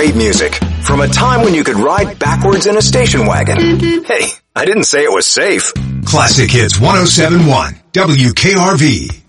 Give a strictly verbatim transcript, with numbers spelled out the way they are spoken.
great music from a time when you could ride backwards in a station wagon. Hey, I didn't say it was safe. Classic Hits one oh seven point one, W K R V.